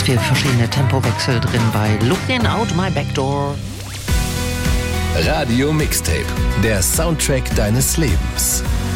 ganz viele verschiedene Tempowechsel drin bei Looking Out My Backdoor. Radio Mixtape, der Soundtrack deines Lebens.